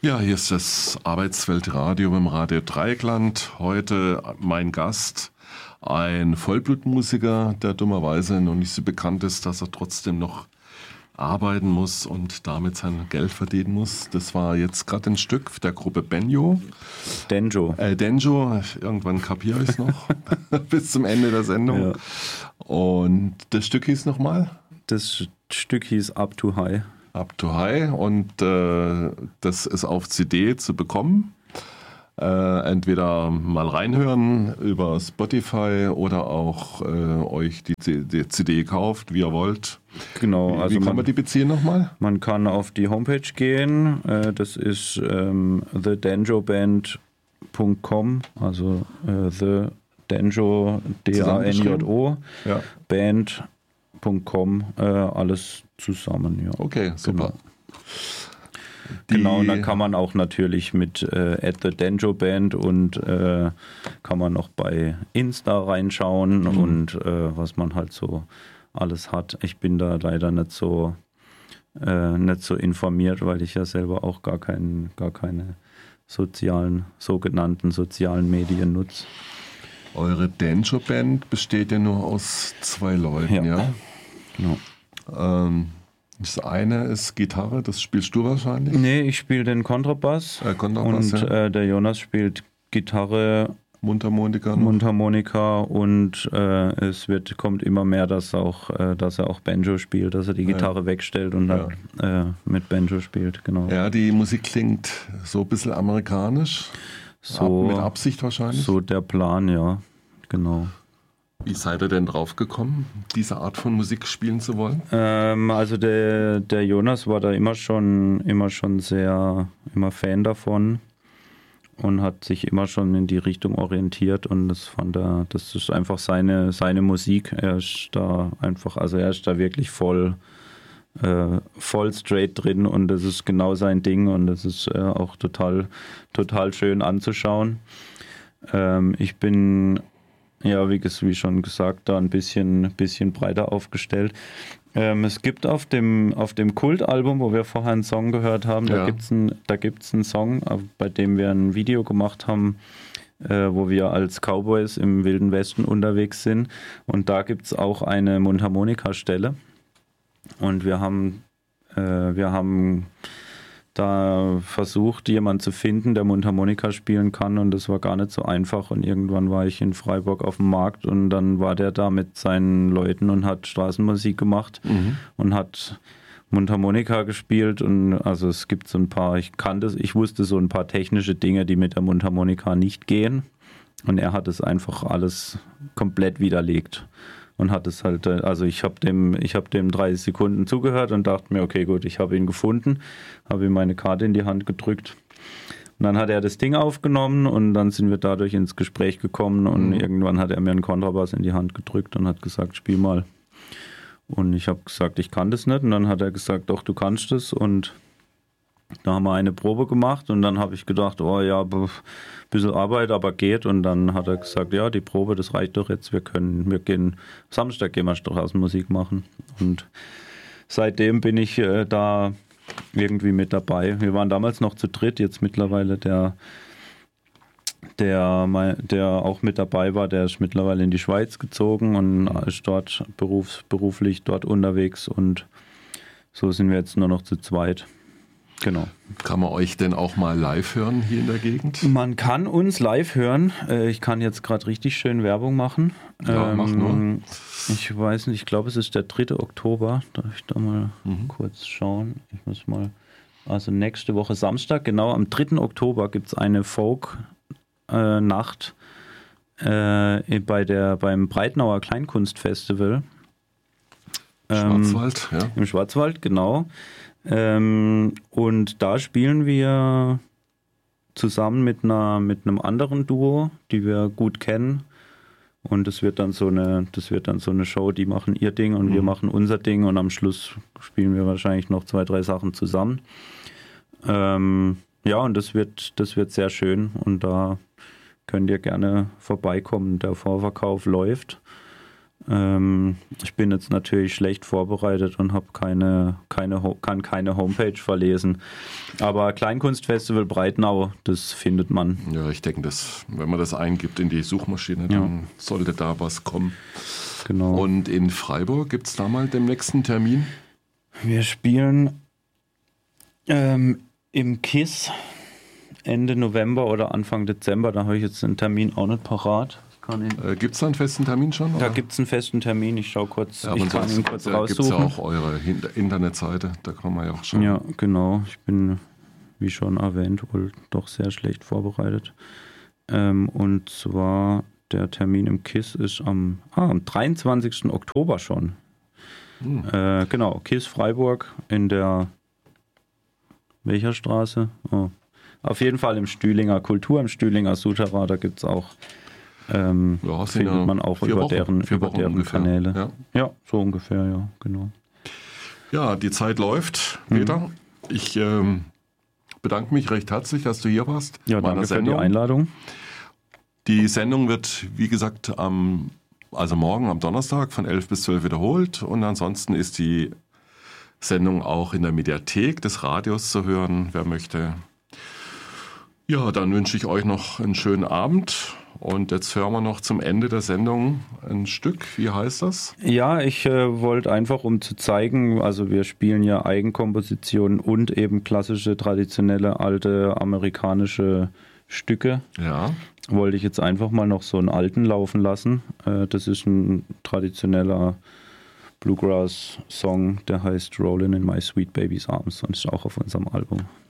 Ja, hier ist das Arbeitsweltradio beim Radio Dreieckland. Heute mein Gast, ein Vollblutmusiker, der dummerweise noch nicht so bekannt ist, dass er trotzdem noch arbeiten muss und damit sein Geld verdienen muss. Das war jetzt gerade ein Stück der Gruppe Benjo. Denjo. Denjo, irgendwann kapiere ich es noch, bis zum Ende der Sendung. Ja. Und das Stück hieß nochmal? Das Stück hieß Up to High. Up to High und das ist auf CD zu bekommen. Entweder mal reinhören über Spotify oder auch euch die CD kauft, wie ihr wollt. Genau. Wie kann man die beziehen nochmal? Man kann auf die Homepage gehen. Das ist thedanjoband.com, also The Danjo, D-A-N-J-O, ja. Band.com, alles zusammen. Ja. Okay, super. Genau, und da kann man auch natürlich mit @thedanjoband und kann man noch bei Insta reinschauen und was man halt so alles hat. Ich bin da leider nicht so informiert, weil ich ja selber auch gar keine sogenannten sozialen Medien nutze. Eure Danjo-Band besteht ja nur aus 2 Leuten, ja? Genau. Das eine ist Gitarre, das spielst du wahrscheinlich? Nee, ich spiele den Kontrabass. Kontrabass und der Jonas spielt Gitarre, Mundharmonika und es kommt immer mehr, dass er auch Banjo spielt, dass er die Gitarre wegstellt und dann mit Banjo spielt, genau. Ja, die Musik klingt so ein bisschen amerikanisch, mit Absicht wahrscheinlich. So der Plan, ja, genau. Wie seid ihr denn drauf gekommen, diese Art von Musik spielen zu wollen? Also der Jonas war da immer schon immer Fan davon und hat sich immer schon in die Richtung orientiert und das ist einfach seine Musik. Er ist da wirklich voll straight drin und das ist genau sein Ding und das ist auch total schön anzuschauen. Ich bin wie schon gesagt, da ein bisschen breiter aufgestellt. Es gibt auf dem Kultalbum, wo wir vorher einen Song gehört haben, da gibt's einen Song, bei dem wir ein Video gemacht haben, wo wir als Cowboys im Wilden Westen unterwegs sind. Und da gibt es auch eine Mundharmonika-Stelle. Und wir haben da versucht, jemanden zu finden, der Mundharmonika spielen kann und das war gar nicht so einfach und irgendwann war ich in Freiburg auf dem Markt und dann war der da mit seinen Leuten und hat Straßenmusik gemacht und hat Mundharmonika gespielt und also es gibt so ein paar, ich wusste so ein paar technische Dinge, die mit der Mundharmonika nicht gehen und er hat es einfach alles komplett widerlegt. Und hat es halt, also ich habe dem 30 Sekunden zugehört und dachte mir, okay, gut, ich habe ihn gefunden, habe ihm meine Karte in die Hand gedrückt. Und dann hat er das Ding aufgenommen und dann sind wir dadurch ins Gespräch gekommen und irgendwann hat er mir einen Kontrabass in die Hand gedrückt und hat gesagt, spiel mal. Und ich habe gesagt, ich kann das nicht. Und dann hat er gesagt, doch, du kannst es. Und da haben wir eine Probe gemacht und dann habe ich gedacht, oh ja, ein bisschen Arbeit, aber geht. Und dann hat er gesagt, ja, die Probe, das reicht doch jetzt. Samstag gehen wir Straßenmusik machen. Und seitdem bin ich da irgendwie mit dabei. Wir waren damals noch zu dritt, jetzt mittlerweile der auch mit dabei war, der ist mittlerweile in die Schweiz gezogen und ist dort beruflich dort unterwegs und so sind wir jetzt nur noch zu zweit. Genau. Kann man euch denn auch mal live hören hier in der Gegend? Man kann uns live hören. Ich kann jetzt gerade richtig schön Werbung machen. Ja, mach nur. Ich weiß nicht, ich glaube, es ist der 3. Oktober. Darf ich da mal kurz schauen? Ich muss mal. Also nächste Woche Samstag, genau, am 3. Oktober gibt es eine Folk-Nacht beim Breitnauer Kleinkunstfestival. Schwarzwald, ja. Im Schwarzwald, genau. Und da spielen wir zusammen mit einem anderen Duo, die wir gut kennen. Und das wird dann so eine Show, die machen ihr Ding und wir machen unser Ding und am Schluss spielen wir wahrscheinlich noch 2, 3 Sachen zusammen. Ja, und das wird sehr schön und da könnt ihr gerne vorbeikommen. Der Vorverkauf läuft Ich bin jetzt natürlich schlecht vorbereitet und kann keine Homepage verlesen. Aber Kleinkunstfestival Breitnau, das findet man. Ja, ich denke, wenn man das eingibt in die Suchmaschine, dann sollte da was kommen. Genau. Und in Freiburg gibt es da mal den nächsten Termin? Wir spielen im KISS Ende November oder Anfang Dezember. Da habe ich jetzt den Termin auch nicht parat. Gibt es da einen festen Termin schon? Oder? Da gibt es einen festen Termin. Ich schaue kurz, ich kann ihn kurz raussuchen. Gibt es ja auch eure Internetseite, da kann man ja auch schauen. Ja, genau. Ich bin, wie schon erwähnt, wohl doch sehr schlecht vorbereitet. Und zwar der Termin im KISS ist am 23. Oktober schon. Genau, KISS Freiburg in der welcher Straße? Oh. Auf jeden Fall im Stühlinger Kultur, im Stühlinger Souterrain, da gibt es auch findet man auch über deren Kanäle. Ja, so ungefähr, ja, genau. Ja, die Zeit läuft, Peter. Ich bedanke mich recht herzlich, dass du hier warst. Ja, danke für die Einladung. Die Sendung wird, wie gesagt, morgen am Donnerstag von 11 bis 12 wiederholt. Und ansonsten ist die Sendung auch in der Mediathek des Radios zu hören, wer möchte. Ja, dann wünsche ich euch noch einen schönen Abend. Und jetzt hören wir noch zum Ende der Sendung ein Stück. Wie heißt das? Ja, ich wollte einfach, um zu zeigen, also wir spielen ja Eigenkompositionen und eben klassische, traditionelle, alte amerikanische Stücke. Ja. Wollte ich jetzt einfach mal noch so einen alten laufen lassen. Das ist ein traditioneller Bluegrass-Song, der heißt Rollin' in My Sweet Baby's Arms und ist auch auf unserem Album.